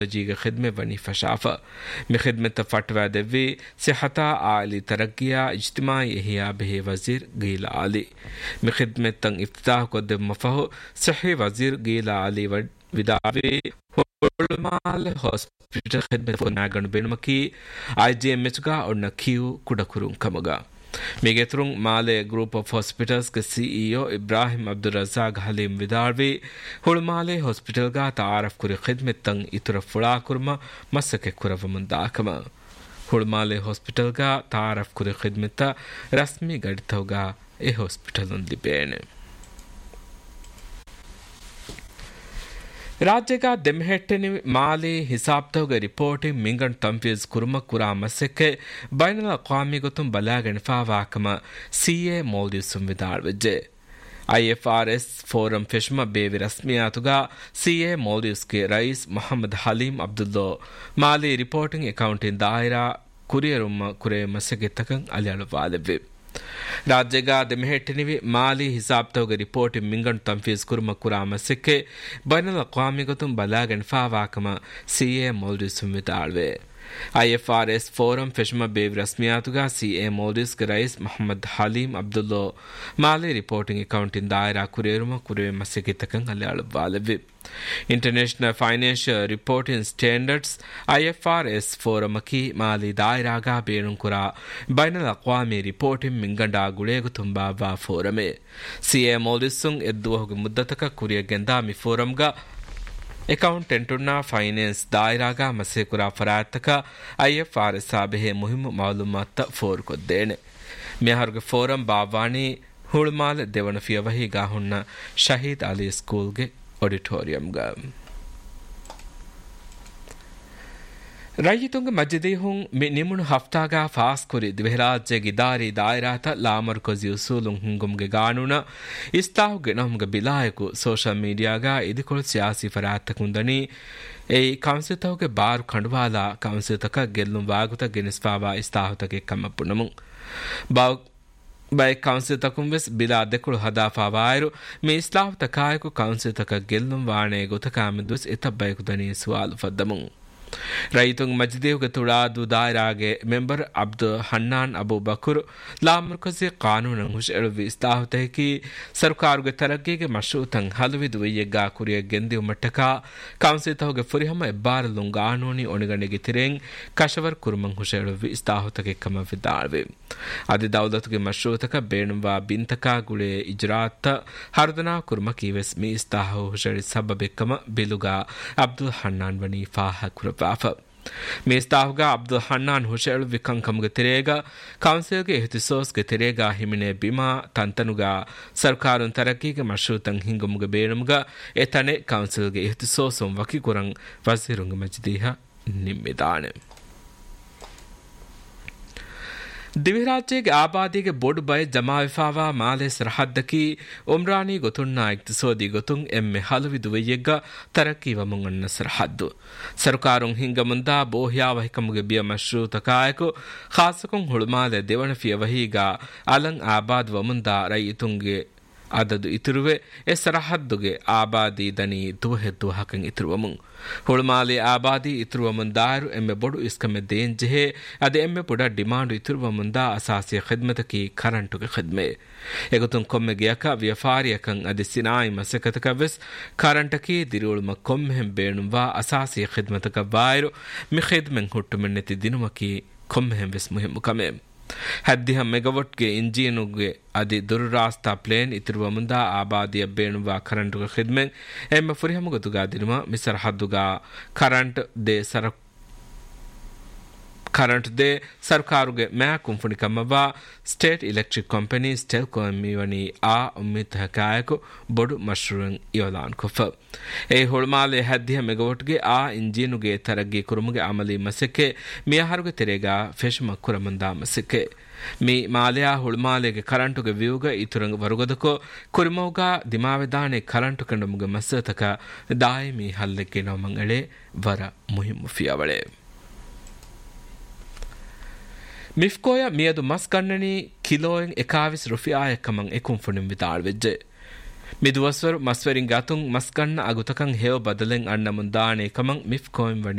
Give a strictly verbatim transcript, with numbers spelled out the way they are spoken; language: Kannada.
جيغ خدمة وني فشافة مخدمة فتوى دوي صحتا عالي ترقية اجتماعي هي به وزير غيل عالي مخدمة تن افتتاح قدم مفهو صحي وزير غيل عالي وداوي هولمال هوسبيتال خدمة فناغن بينمكي آي جي إم إچ گا اور نكيو كودكورون كمگا میگترون مال گروپ آف ہاسپٹلز کے سی ای او ابراہیم عبدالرزاق حلیم وداروی ہولمال ہاسپٹل گا تعارف کری خدمت تنگ اتر فڑا کرما مسک کرو منداکما ہولمال ہاسپٹل گا تعارف کری خدمت رسمی گڑتو گا اے ہاسپٹل دی بین ರಾಜ್ಯಗ ದೆಮ್ಹೆಟ್ಟೆನಿ Mali ಹಿಸಾಬ್ತೋಗ reporting ಮಿಂಗನ್ ತಂಫೀಸ್ ಕುರುಮ ಕುರಾ ಮಸೆಕ್ಕೆ ಬೈನಲ್ ಅಕ್ವಾಮಿ ಗೊತ್ತುಂ ಬಲಾಗಣಿಫಾವಾಕಮ CA ಮೌಲ್ದಿ ಸುಂವಿದಾಳ್ವೆಜ್ಜೆ I F R S forum ಫೆಶ್ಮ ಬೇವಿ ರಸ್ಮಿಯಾತುಗ CA ಮೌಲ್ದಿಸ್ಗೆ rice Mohammed ಹಲೀಂ ಅಬ್ದುಲ್ಲೋ Mali reporting ಅಕೌಂಟಿನ್ ದಾಯಿರಾ ಕುರಿಯರುಮ್ಮ ಕುರೆ ಮಸೆಗೆ ತಕಂ ಅಲಿಯಳುವಾಲೆವ್ವೆ ರಾಜ್ಯಗ ದೆಮೆಹೆಟ್ಟನಿವಿ ಮಾಲಿ ಹಿಸಾಬ್ತೋಗ report ಮಿಂಗನ್ ತಂಫೀಸ್ ಕುರುಮ ಕುರಾಮ ಸಿಕ್ಕೆ ಬೈನಲ್ ಅಕ್ವಾಮಿ ಗೊತ್ತುಂ ಬಲಾಗಣಿಫಾವಾಕಮ CA ಮೌಲ್ದಿ ಸುಂವಿತಾಳ್ವೆ I F R S forum ಫೆಶ್ಮ ಬೇವ್ ರಸ್ಮಿಯಾತುಗ CA ಮೌಲ್ದಿಸ್ ಗೆ ರೈಸ್ ಮೊಹಮ್ಮದ್ ಹಲೀಂ ಅಬ್ದುಲ್ಲೋ ಮಾಲಿ ರಿಪೋರ್ಟಿಂಗ್ ಅಕೌಂಟಿನ್ ದಾಯಿರಾ ಕುರಿಯರುಮ ಕುರೆ ಮಸೆಗೆ ತಕಂ ಅಲಿಯಳುವಾಲೆವ್ವೆ international financial reporting standards I F R S ಫೋರಮಕಿ Mali ದಾಯಿರಾಗ ಬೇಣುಂ ಕುರಾ ಬೈನಲ್ ಅಕ್ವಾಮಿ reporting ಮಿಂಗಂಡಾ ಗುಳೇಗು ತುಂಬಾವಾ ಫೋರಮೆ CA ಮೌಲ್ದಿಸ್ಸುಂ ಎದ್ದುವಹುಗೆ ಮುದ್ದತಕ ಕುರಿಯ ಗೆಂದಾ ಮಿ ಫೋರಂಗ ಅಕೌಂಟೆಂಟುನ್ನ finance ದಾಯಿರಾಗ ಮಸೆ ಕುರಾ ಫರಾಯತ್ತಕ I F R S ಆಬೆಹೆ ಮುಹಿಮ್ ಮಾಲೂಮಾತ four ಕೊದ್ದೇನೆ ಮಿಯಹರುಗೆ forum ಬಾವಾಣಿ ಹುಳುಮಾಲ ದೇವಣ ಫಿಯವಹಿ ಗಾಹುನ್ನ ಶಹೀದ್ ಅಲಿ ಸ್ಕೂಲ್ಗೆ ಆಡಿಟೋರಿಯಂಗ ರೈತುಂಗ ಮಜ್ಜಿದೀಹುಂ ಮಿ ನಿಮುಣು ಹಫ್ತಾಗ ಫಾಸ್ ಕುರಿ ದಿವೆಹರಾಜ್ಯ ಗಿದಾರಿ ದಾಯಿರಾತ ಲಾಮರ್ ಕೊಜಿ ಉಸೂಲುಂ ಹುಂಗುಮ್ಗೆ ಗಾನುನ ಇಸ್ತಾಹುಗೆ ನಮ್ಗೆ ಬಿಲಾಯಕು ಸೋಷಲ್ ಮೀಡಿಯಾಗ ಇದಿಕೊಳು ಸಿಯಾಸಿ ಫರಾತ್ತಕುಂದನಿ ಏಯ್ ಕೌನ್ಸಿತಹುಗೆ ಬಾರು ಕಂಡುವಾಲ ಕೌನ್ಸಿತಕ ಗೆಲ್ಲುಂ ವಾಗುತ ಗೆನಿಸ್ಫಾವಾ ಇಸ್ತಾಹುತಗೆ ಕಮ್ಮಪ್ಪುಣಮು ಬಾವು ಬೈ ಕೌನ್ಸಿತಕುಂ ವೆಸ್ ಬಿಲಾ ದೆಕುಳು ಹದಾಫಾವಾಯರು ಮಿ ಇಸ್ಲಾಹು ತಕಾಯಕು ಕೌನ್ಸಿತಕ ಗೆಲ್ಲುಂ ವಾಣೆ ಗೊತಕಾಮಿದುಸ್ ಇತಬ್ಬೈಕು ದನಿ ಸುವಾಲು ಫದ್ದಮು ರೈತುಂಗ್ ಮಜ್ದೇವ್ಗೆ ತುಳಾದು ದಾಯಿರಾಗೆ ಮೆಂಬರ್ ಅಬ್ದು ಹನ್ನಾನ್ ಅಬು ಬಕುರ್ ಲಾಮರ್ಕಸಿ ಕಾನೂನು ಹುಷೆಳುವಿ ಇಸ್ತಾಹುತೈಕಿ ಸರ್ಕಾರುಗೆ ತರಗ್ಗಿಗೆ ಮಶ್ರೂತಂ ಹಲುವಿದು ವಯ್ಯಗ್ಗಾ ಕುರಿಯ ಗೆಂದಿವು ಮಟ್ಟಕ ಕೌನ್ಸಿತಹುಗೆ ಫುರಿಹಮ ಎಬ್ಬಾರಲುಂ ಕಾನೂನಿ ಒಣಿಗಣಿಗೆ ತಿರೆಂಗ್ ಕಶವರ್ ಕುರುಮಂ ಹುಷೆಳುವಿ ಇಸ್ತಾಹುತಗೆ ಕಮವಿದ್ದಾಳ್ವೆ ಅದಿ ದೌಲತುಗೆ ಮಶ್ರೂತಕ ಬೇಣುವಾ ಬಿಂತಕ ಗುಳೆ ಇಜ್ರಾತ್ತ ಹರ್ದನಾ ಕುರುಮಕೀವೆಸ್ ಮಿ ಇಸ್ತಾಹು ಹುಷೆಳಿ ಸಬ್ಬಬೆಕ್ಕಮ ಬಿಲುಗಾ ಅಬ್ದುಲ್ ಹನ್ನಾನ್ ವನಿ ಫಾಹ ಕುರ ಮೇಸ್ತಾಹುಗ ಅಬ್ದುಲ್ ಹನ್ನಾನ್ ಹುಷೇಳು ವಿಕಂಕಮ್ಗೆ ತಿರೇಗ ಕೌನ್ಸಿಲ್ಗೆ ಎಹ್ತಿಸೋಸ್ಗೆ ತಿರೇಗ ಹಿಮಿನೆ ಬಿಮಾ ತಂತನುಗ ಸರ್ಕಾರುನ್ ತರಕಿಗೆ ಮಶ್ರೂತಂ ಹಿಂಗುಮ್ಗೆ ಬೇಣುಮ್ಗ ಎತನೆ ಕೌನ್ಸಿಲ್ಗೆ ಎಹ್ತಿಸೋಸಂ ವಕಿಕುರಂ ವಜೀರುಂಗ ಮಜ್ದೀಹ ನಿಮ್ಮಿದಾನೆ ದಿವಿರಾಜ್ಯಗೆ ಆಬಾದಿಗೆ ಬೋಡು ಬೈ ಜಮಾವಿಫಾವಾ ಮಾಲೆ ಸರಹದ್ದಕಿ ಉಮ್ರಾನಿ ಗೊತುನ್ನ ಇಕ್ತಿಸೋದಿ ಗೊತುಂ ಎಮ್ಮೆ ಹಲವಿದು ವಯ್ಯಗ್ಗ ತರಕಿ ವಮುಂಗನ್ನ ಸರಹದ್ದು ಸರ್ಕಾರುಂ ಹಿಂಗ ಮುಂದಾ ಬೋಹ್ಯಾವ ಹಿಕಮುಗೆ ಬಿಯ ಮಶ್ರೂತಕಾಯಕು ಖಾಸಕುಂ ಹುಳುಮಾಲೆ ದೇವಣ ಫಿಯ ವಹೀಗ ಅಲಂ ಆಬಾದ್ ವಮುಂದಾ ರೈತುಂಗೆ ಅದದು ಇತುರುವೆ ಎ ಸರಹದ್ದುಗೆ ಆಬಾದಿ ದನಿ ದುವಹೆದ್ದು ಹಕಂ ಇತುರುವಮುಂ ಹುಳುಮಾಲಿ ಆಬಾದಿ ಇತುರುವಮುಂ ದಾರು ಎಮ್ಮೆ ಬೊಡು ಇಸ್ಕಮೆ ದೇಂಜೆಹೆ ಅದೆ ಎಮ್ಮೆ ಪುಡ ಡಿಮಾಂಡು ಇತುರುವಮುಂದಾ ಅಸಾಸಿಯ ಖಿದ್ಮತಕಿ ಕರಂಟುಗೆ ಖಿದ್ಮೆ ಎಗುತುಂ ಕೊಮ್ಮೆಗೆ ಯಕ ವ್ಯಫಾರಿಯಕಂ ಅದೆ ಸಿನಾಯಿ ಮಸಕತಕ ವೆಸ್ ಕರಂಟಕಿ ದಿರುಳುಮ ಕೊಮ್ಮೆಹೆಂ ಬೇಣುವಾ ಅಸಾಸಿಯ ಖಿದ್ಮತಕ ವಾಯರು ಮಿ ಖಿದ್ಮೆಂ ಹುಟ್ಟುಮೆನ್ನೆತಿ ದಿನುಮಕಿ ಕೊಮ್ಮೆಹೆಂ ವೆಸ್ ಮುಹಿಮ್ಮು ಕಮೆ ಹದ್ದಿಹ ಮೆಗಾವಟ್ಗೆ ಇಂಜಿನುಗೆ ಅದಿ ದುರುರಾಸ್ತಾ ಪ್ಲೇನ್ ಇತಿರುವ ಮುಂದ ಆಬಾದಿಯ ಬೇಣುವ ಕರೆಂಟುಗ ಖಿದ್ಮೆನ್ ಎಮ್ಮೆ ಫುರಿಹಮುಗತುಗ ದಿನುಮ ಮಿಸರ್ ಹದ್ದುಗ current they sir current they ಸರ್ಕಾರುಗೆ ಮ್ಯಾ ಕುಂಫುಣಿ ಕಮ್ಮವ ಸ್ಟೇಟ್ ಎಲೆಕ್ಟ್ರಿಕ್ ಕಂಪನಿ ಸ್ಟೆಲ್ಕೋ ಎಮ್ಮಿವನಿ ಆ ಉಮ್ಮಿತ್ ಹಕಾಯಕು ಬೊಡು ಮಶ್ರೂನ್ ಯೋಲಾನ್ ಕುಫ ಏ ಹುಳುಮಾಲೆ ಹದ್ದಿಯ ಮೆಗಾವಟ್ಗೆ ಆ ಇಂಜಿನುಗೆ ತರಗ್ಗಿ ಕುರುಮುಗೆ ಅಮಲಿ ಮಸಕ್ಕೆ ಮಿಯಾಹಾರುಗೆ ತೆರೆಗ ಫೆಶ್ಮ ಕುರಮಂದ ಮಸಕ್ಕೆ ಮಿ ಮಾಲೆಯ ಹುಳುಮಾಲೆಗೆ ಕರೆಂಟುಗೆ ವ್ಯೂಗ ಇತುರಂಗ ವರುಗದಕೋ ಕುರಿಮೌಗ ದಿಮಾವೆದಾನೆ ಕರೆಂಟು ಕಂಡುಮುಗೆ ಮಸತಕ ದಾಯಿಮಿ ಹಲ್ಲೆಕ್ಕೆ ನವಮಂಗಳೆ ವರ ಮುಹಿಮುಫಿಯವಳೆ ಮಿಫ್ಕೋಯ ಮಿಯದು ಮಸ್ ಗಣ್ಣನಿ ಕಿಲೋಯನ್ ಎಕಾವಿಸ್ ರುಫಿಯಾಯಕ್ಕಮಂ ಎಕುಂ ಫುಣಿಂ ವಿತಾಳ್ವೆಜ್ಜೆ ಮಿದುವಸ್ವರು ಮಸ್ವರಿಂ ಗತುಂ ಮಸ್ ಗಣ್ಣ ಅಗುತಕಂ ಹೇವ ಬದಲೆಂ ಅಣ್ಣ ಮುಂದಾಣೆ ಕಮಂ ಮಿಫ್ಕೋಯಂ ವಣಿ